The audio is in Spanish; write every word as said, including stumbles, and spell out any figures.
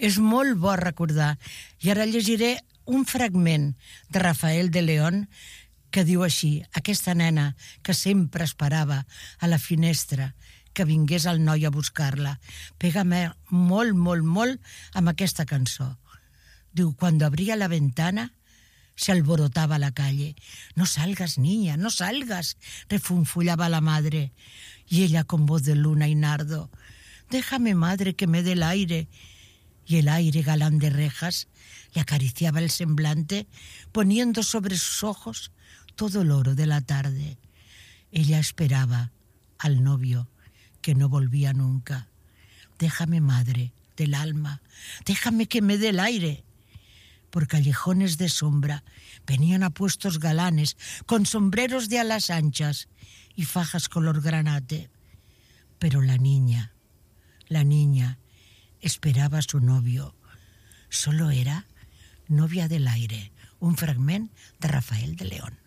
És molt bo recordar. I ara llegiré un fragment de Rafael de León que diu així: aquesta nena que sempre esperava a la finestra que vingués el noi a buscar-la, pégame molt, molt, molt amb aquesta cançó. Diu, cuando abría la ventana se alborotaba la calle. No salgas, niña, no salgas, refunfullaba la madre. Y ella con voz de luna y nardo, déjame, madre, que me dé el aire. Y el aire galán de rejas le acariciaba el semblante, poniendo sobre sus ojos todo el oro de la tarde. Ella esperaba al novio que no volvía nunca. Déjame, madre del alma, déjame que me dé el aire. Por callejones de sombra venían apuestos galanes con sombreros de alas anchas y fajas color granate. Pero la niña, la niña, esperaba a su novio. Solo era novia del aire. Un fragment de Rafael de León.